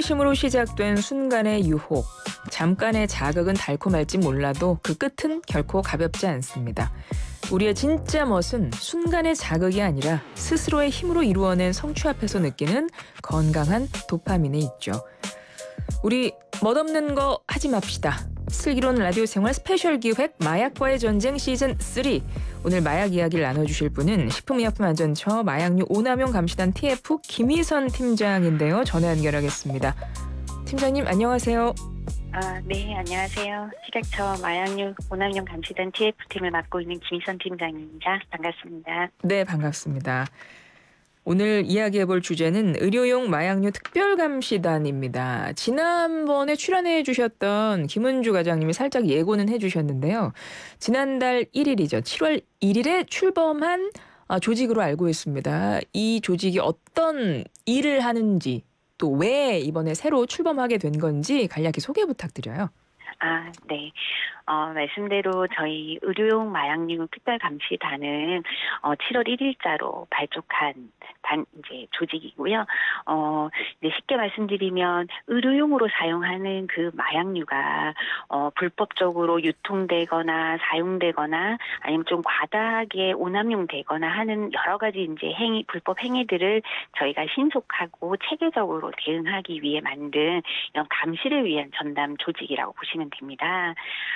호기심으로 시작된 순간의 유혹. 잠깐의 자극은 달콤할지 몰라도 그 끝은 결코 가볍지 않습니다. 우리의 진짜 멋은 순간의 자극이 아니라 스스로의 힘으로 이루어낸 성취 앞에서 느끼는 건강한 도파민에 있죠. 우리 멋없는 거 하지 맙시다. 슬기로운 라디오 생활 스페셜 기획 마약과의 전쟁 시즌 3. 오늘 마약 이야기를 나눠주실 분은 식품의약품안전처 마약류 오남용 감시단 TF 김희선 팀장인데요. 전화 연결하겠습니다. 팀장님 안녕하세요. 네, 안녕하세요. 식약처 마약류 오남용 감시단 TF팀을 맡고 있는 김희선 팀장입니다. 반갑습니다. 네, 반갑습니다. 오늘 이야기해볼 주제는 의료용 마약류 특별감시단입니다. 지난번에 출연해 주셨던 김은주 과장님이 살짝 예고는 해주셨는데요. 지난달 1일이죠. 7월 1일에 출범한 조직으로 알고 있습니다. 이 조직이 어떤 일을 하는지 또 왜 이번에 새로 출범하게 된 건지 간략히 소개 부탁드려요. 네. 말씀대로 저희 의료용 마약류 특별감시단은 7월 1일자로 발족한 이제 조직이고요. 이제 쉽게 말씀드리면 의료용으로 사용하는 그 마약류가 불법적으로 유통되거나 사용되거나 아니면 좀 과다하게 오남용되거나 하는 여러 가지 이제 불법 행위들을 저희가 신속하고 체계적으로 대응하기 위해 만든 이런 감시를 위한 전담 조직이라고 보시면 됩니다.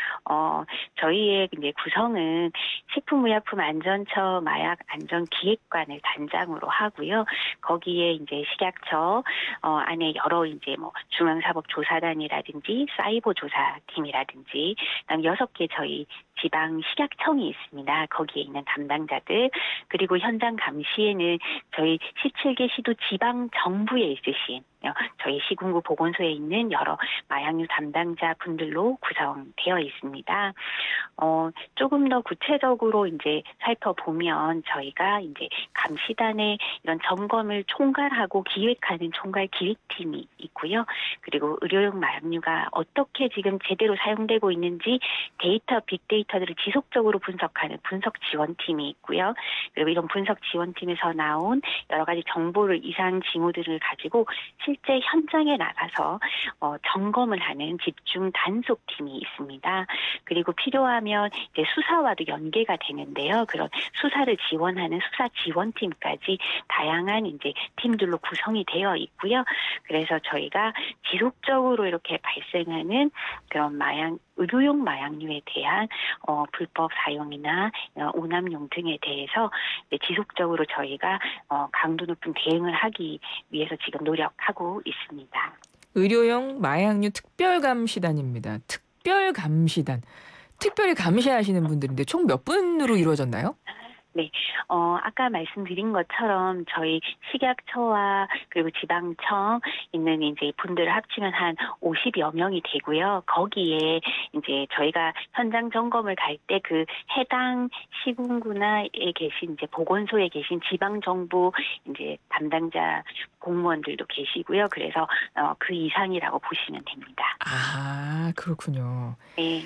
저희의 이제 구성은 식품의약품안전처 마약안전기획관을 단장으로 하고요. 거기에 이제 식약처 안에 여러 이제 중앙사법조사단이라든지 사이버조사팀이라든지 그다음 6개 저희 지방 식약청이 있습니다. 거기에 있는 담당자들 그리고 현장 감시에는 저희 17개 시도 지방 정부에 있으신 저희 시군구 보건소에 있는 여러 마약류 담당자 분들로 구성되어 있습니다. 조금 더 구체적으로 이제 살펴보면 저희가 이제 감시단의 이런 점검을 총괄하고 기획하는 총괄 기획팀이 있고요. 그리고 의료용 마약류가 어떻게 지금 제대로 사용되고 있는지 빅데이터들을 지속적으로 분석하는 분석 지원팀이 있고요. 그리고 이런 분석 지원팀에서 나온 여러 가지 정보를 이상 징후들을 가지고 실제 현장에 나가서 점검을 하는 집중 단속팀이 있습니다. 그리고 필요하면 이제 수사와도 연계가 되는데요. 그런 수사를 지원하는 수사 지원팀까지 다양한 이제 팀들로 구성이 되어 있고요. 그래서 저희가 지속적으로 이렇게 발생하는 그런 의료용 마약류에 대한 불법 사용이나 오남용 등에 대해서 지속적으로 저희가 강도 높은 대응을 하기 위해서 지금 노력하고 있습니다. 의료용 마약류 특별감시단입니다. 특별감시단. 특별히 감시하시는 분들인데 총 몇 분으로 이루어졌나요? 네, 아까 말씀드린 것처럼 저희 식약처와 그리고 지방청 있는 이제 분들을 합치면 한 50여 명이 되고요. 거기에 이제 저희가 현장 점검을 갈 때 그 해당 시군구나에 계신 이제 보건소에 계신 지방정부 이제 담당자 공무원들도 계시고요. 그래서 그 이상이라고 보시면 됩니다. 그렇군요. 네.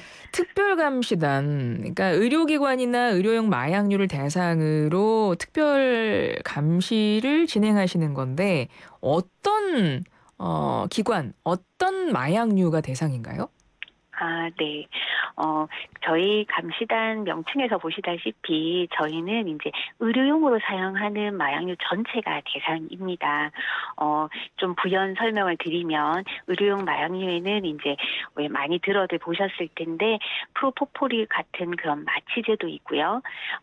특별감시단, 그러니까 의료기관이나 의료용 마약류를 대상으로 특별 감시를 진행하시는 건데 어떤 기관, 어떤 마약류가 대상인가요? 네. 저희 감시단 명칭에서 보시다시피 저희는 이제 의료용으로 사용하는 마약류 전체가 대상입니다. 좀 부연 설명을 드리면 의료용 마약류에는 이제 왜 많이 들어들 보셨을 텐데 프로포폴이 같은 그런 마취제도 있고요.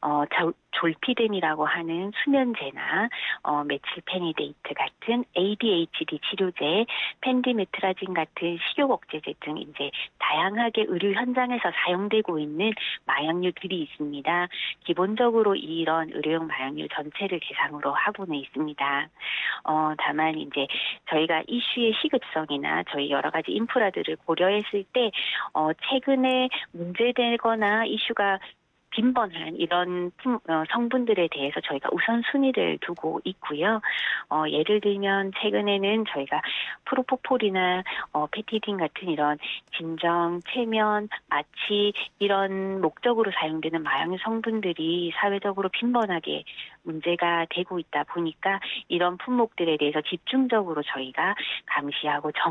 졸피뎀이라고 하는 수면제나 메칠페니데이트 같은 ADHD 치료제, 펜디메트라진 같은 식욕 억제제 등 이제 다양하게 의료 현장에서 사용되고 있는 마약류들이 있습니다. 기본적으로 이런 의료용 마약류 전체를 대상으로 하고는 있습니다. 다만 이제 저희가 이슈의 시급성이나 저희 여러 가지 인프라들을 고려했을 때 최근에 문제되거나 이슈가 빈번한 이런 성분들에 대해서 저희가 우선순위를 두고 있고요. 예를 들면 최근에는 저희가 프로포폴이나 페티딘 같은 이런 진정, 최면, 마취 이런 목적으로 사용되는 마약류 성분들이 사회적으로 빈번하게 문제가 되고 있다 보니까 이런 품목들에 대해서 집중적으로 저희가 감시하고